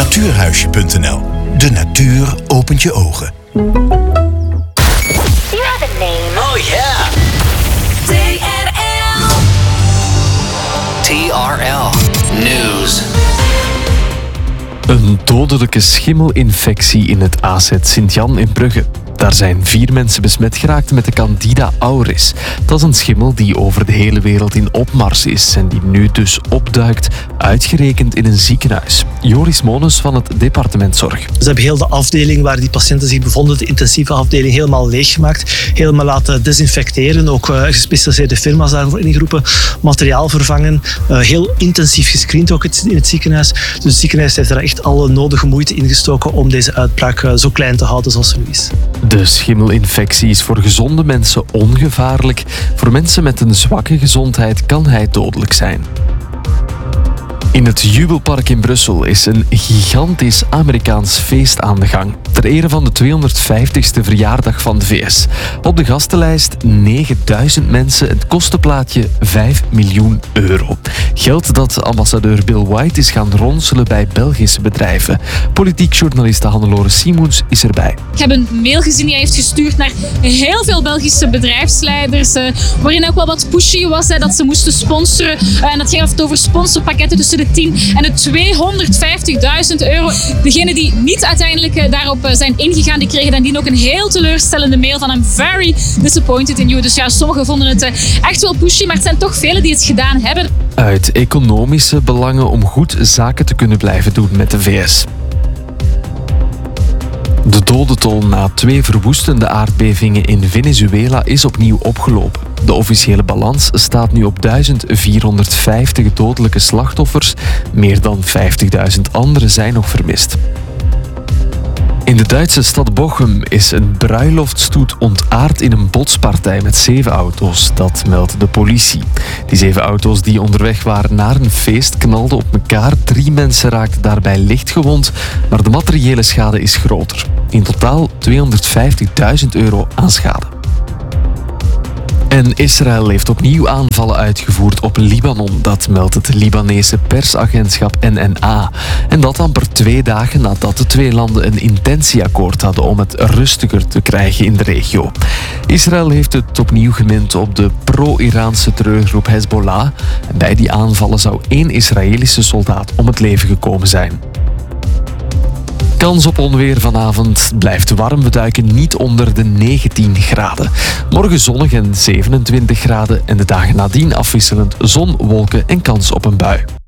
Natuurhuisje.nl. De natuur opent je ogen. You have a name. Oh yeah. TRL News. Een dodelijke schimmelinfectie in het AZ Sint-Jan in Brugge. Daar zijn 4 mensen besmet geraakt met de Candida auris. Dat is een schimmel die over de hele wereld in opmars is en die nu dus opduikt, uitgerekend in een ziekenhuis. Joris Mones van het departement Zorg. Ze hebben heel de afdeling waar die patiënten zich bevonden, de intensieve afdeling, helemaal leeggemaakt. Helemaal laten desinfecteren. Ook gespecialiseerde firma's daarvoor ingeroepen. Materiaal vervangen. Heel intensief gescreend ook in het ziekenhuis. Dus het ziekenhuis heeft daar echt alle nodige moeite in gestoken om deze uitbraak zo klein te houden zoals ze nu is. De schimmelinfectie is voor gezonde mensen ongevaarlijk. Voor mensen met een zwakke gezondheid kan hij dodelijk zijn. In het Jubelpark in Brussel is een gigantisch Amerikaans feest aan de gang. Ter ere van de 250ste verjaardag van de VS. Op de gastenlijst 9000 mensen. Het kostenplaatje €5 miljoen. Geld dat ambassadeur Bill White is gaan ronselen bij Belgische bedrijven. Politiek journaliste Hannelore Simoens is erbij. Ik heb een mail gezien die hij heeft gestuurd naar heel veel Belgische bedrijfsleiders. Waarin ook wel wat pushy was, dat ze moesten sponsoren. En dat ging over sponsorpakketten tussen de 10 en de €250.000. Degenen die niet uiteindelijk daarop zijn ingegaan, die kregen dan ook een heel teleurstellende mail van I'm very disappointed in you. Dus ja, sommigen vonden het echt wel pushy, maar het zijn toch velen die het gedaan hebben. Uit economische belangen om goed zaken te kunnen blijven doen met de VS. De dodentol na 2 verwoestende aardbevingen in Venezuela is opnieuw opgelopen. De officiële balans staat nu op 1450 dodelijke slachtoffers. Meer dan 50.000 anderen zijn nog vermist. In de Duitse stad Bochum is een bruiloftstoet ontaard in een botspartij met 7 auto's. Dat meldt de politie. Die 7 auto's die onderweg waren naar een feest knalden op elkaar. 3 mensen raakten daarbij licht gewond, maar de materiële schade is groter. In totaal €250.000 aan schade. En Israël heeft opnieuw aanvallen uitgevoerd op Libanon. Dat meldt het Libanese persagentschap NNA. En dat amper 2 dagen nadat de 2 landen een intentieakkoord hadden om het rustiger te krijgen in de regio. Israël heeft het opnieuw gemunt op de pro-Iraanse terreurgroep Hezbollah. En bij die aanvallen zou 1 Israëlische soldaat om het leven gekomen zijn. Kans op onweer vanavond blijft warm. We duiken niet onder de 19 graden. Morgen zonnig en 27 graden en de dagen nadien afwisselend zon, wolken en kans op een bui.